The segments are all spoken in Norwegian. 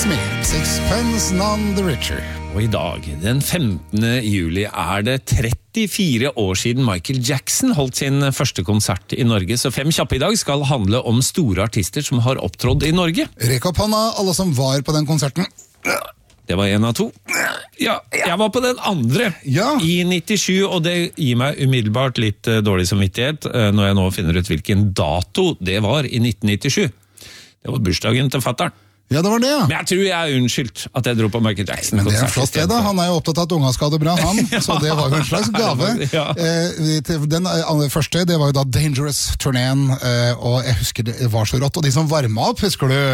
Smith, Sixpence None the Richer. Og i dag, den 15. juli, det 34 år siden Michael Jackson holdt sin første konsert i Norge, så 5 kjappe i dag skal handle om store artister som har opptrådt i Norge. Rekk opp hånda, alle som var på den konserten. Det var 1 av 2. Ja, jeg var på den andre i 97, og det gir meg umiddelbart litt dårlig samvittighet når jeg nå finner ut hvilken dato det var i 1997. Det var bursdagen til fatteren. Ja, det var det, ja. Men jeg tror jeg unnskyldt at jeg dro på Michael Jackson. Men det en flott det da, han jo opptatt av at unga skal ha det bra, han. Så det var jo en slags gave. Den første, det var jo da Dangerous-turneen, og jeg husker det var så rått, og de som varma opp, husker du?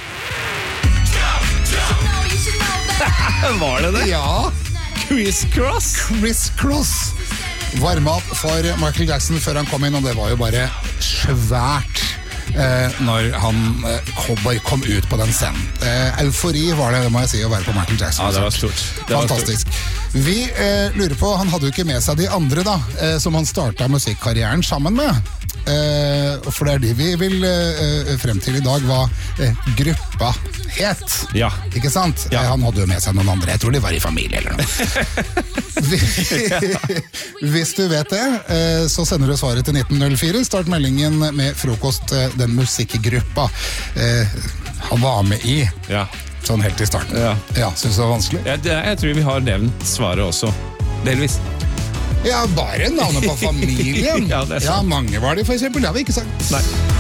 Var det det? Ja. Chris Cross. Chris Cross. Varma opp for Michael Jackson før han kom inn, og det var jo bare svært. Når han kom ut på den scenen. Eufori var det, må jeg si, å være på Michael Jackson. Ja, det var stort. Fantastisk. Vi lurer på, han hadde jo ikke med seg de andre da, som han startet musikkarrieren sammen med. For det de vi vil frem til i dag, hva gruppa het. Ja. Ikke sant? Ja. Han hadde jo med seg noen andre, jeg tror de var i familie eller noe. Hvis du vet det, så sender du svaret til 1904. Start meldingen med frokost, den musikkgruppa han var med i. Ja. Sånn helt i starten. Ja, synes du det var vanskelig? Jeg tror vi har nevnt svaret også, delvis. Ja, bare navnet på familien. Ja, det sant. Ja, mange var det for eksempel, det har vi ikke sagt. Nei.